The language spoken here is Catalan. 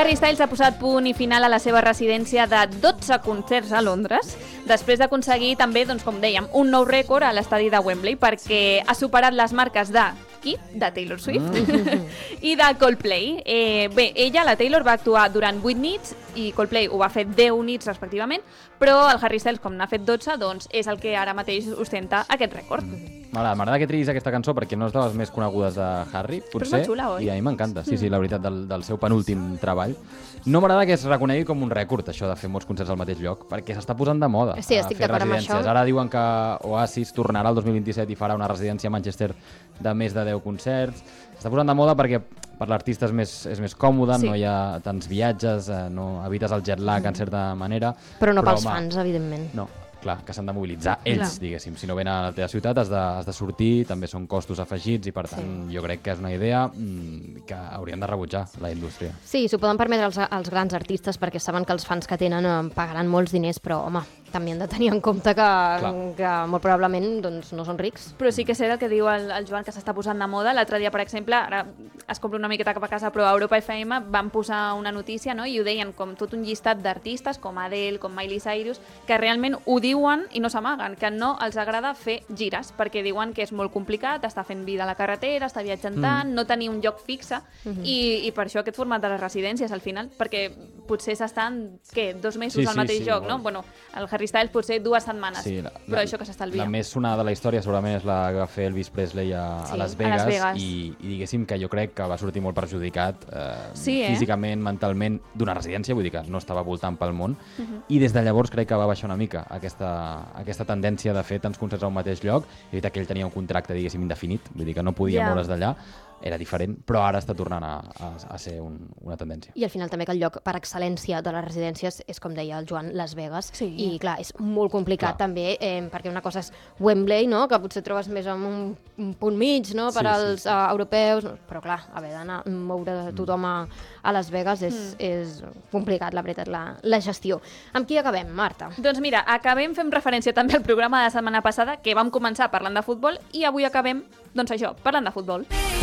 Harry Styles ha posat punt i final a la seva residència de 12 concerts a Londres, després d'aconseguir també, doncs, com dèiem, un nou rècord a l'estadi de Wembley, perquè ha superat les marques de Taylor Swift i de Coldplay. Bé, la Taylor va actuar durant 8 nits i Coldplay ho va fer 10 nits respectivament, però el Harry Styles, com n'ha fet 12, doncs és el que ara mateix ostenta aquest rècord. M'agrada que triïs aquesta cançó perquè no és de les més conegudes de Harry, potser, però és molt xula, oi? I a mi m'encanta, sí, la veritat, del seu penúltim treball. No m'agrada que es reconegui com un rècord, això de fer molts concerts al mateix lloc, perquè s'està posant de moda sí, estic fer d'acord amb residències. això. Ara diuen que Oasis tornarà el 2027 i farà una residència a Manchester de més de 10 concerts. Està posant de moda perquè per l'artista és més còmode, Sí. no hi ha tants viatges, no evites el jet lag en certa manera. Però no pels fans, evidentment. No, clar, que s'han de mobilitzar ells, diguéssim. Si no ven a la teva ciutat has de sortir, també són costos afegits i per tant jo crec que és una idea que haurien de rebutjar la indústria. Sí, s'ho poden permetre els grans artistes perquè saben que els fans que tenen pagaran molts diners, però home, també han de tenir en compte que molt probablement doncs, no són rics. Però sí que sé el que diu el Joan, que s'està posant de moda. L'altre dia, per exemple, ara es compra una miqueta cap a casa, però a Europa FM van posar una notícia, no? I ho deien com tot un llistat d'artistes, com Adele, com Miley Cyrus, que realment ho diuen i no s'amaguen, que no els agrada fer gires, perquè diuen que és molt complicat, està fent vida a la carretera, està viatjant tant, no tenir un lloc fixe, i per això aquest format de les residències, al final, perquè potser s'estan, 2 mesos al mateix lloc, no? Bueno, el Harry Styles potser 2 setmanes, però això que s'estalvia. La més sonada de la història segurament és la que va fer Elvis Presley a Las Vegas, i diguéssim que jo crec que va sortir molt perjudicat físicament, mentalment, d'una residència, vull dir que no estava voltant pel món, i des de llavors crec que va baixar una mica aquesta tendència de fer tants concerts al mateix lloc. És veritat que ell tenia un contracte, diguéssim, indefinit, vull dir que no podia moure's d'allà, era diferent, però ara està tornant a ser una tendència. I al final també que el lloc per excel·lència de les residències és, com deia el Joan, Las Vegas, i clar, és molt complicat també, perquè una cosa és Wembley, no? Que potser trobes més en un punt mig, no? Per als europeus, però clar, haver d'anar moure tothom a Las Vegas és complicat, la veritat, la gestió. Amb qui acabem, Marta? Doncs mira, acabem fent referència també al programa de la setmana passada, que vam començar parlant de futbol, i avui acabem, doncs això, parlant de futbol.